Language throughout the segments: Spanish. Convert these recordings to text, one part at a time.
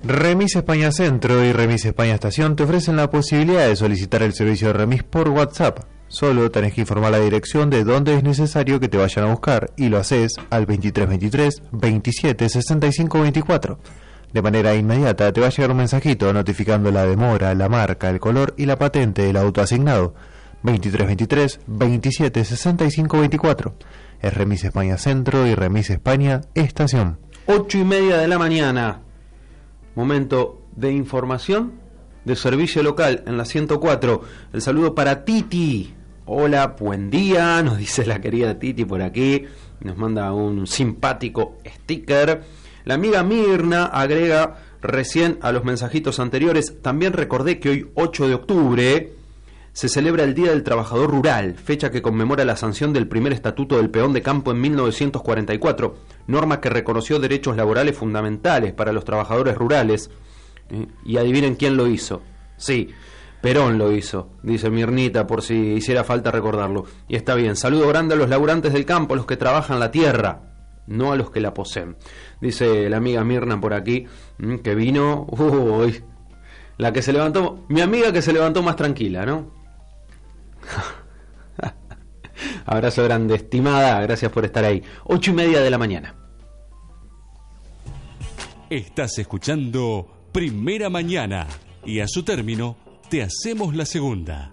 Remis España Centro y Remis España Estación te ofrecen la posibilidad de solicitar el servicio de remis por WhatsApp. Solo tenés que informar la dirección de dónde es necesario que te vayan a buscar y lo haces al 2323 27 65 24. De manera inmediata te va a llegar un mensajito notificando la demora, la marca, el color y la patente del auto asignado. 2323 27 65 24. Es Remis España Centro y Remis España Estación. 8:30 de la mañana. Momento de información de servicio local en la 104. El saludo para Titi. Hola, buen día, nos dice la querida Titi por aquí. Nos manda un simpático sticker. La amiga Mirna agrega recién a los mensajitos anteriores. También recordé que hoy, 8 de octubre, se celebra el Día del Trabajador Rural, fecha que conmemora la sanción del primer Estatuto del Peón de Campo en 1944, norma que reconoció derechos laborales fundamentales para los trabajadores rurales. Y adivinen quién lo hizo. Sí, Perón lo hizo, dice Mirnita, por si hiciera falta recordarlo. Y está bien. Saludo grande a los laburantes del campo, a los que trabajan la tierra, no a los que la poseen. Dice la amiga Mirna por aquí, que vino... Uy, la que se levantó, mi amiga que se levantó más tranquila, ¿no? Abrazo grande, estimada, gracias por estar ahí. 8:30 de la mañana. Estás escuchando Primera Mañana y a su término te hacemos la segunda.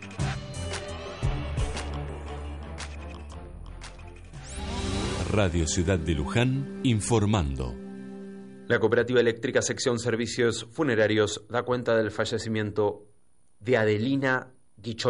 Radio Ciudad de Luján informando. La Cooperativa Eléctrica Sección Servicios Funerarios da cuenta del fallecimiento de Adelina Guichón.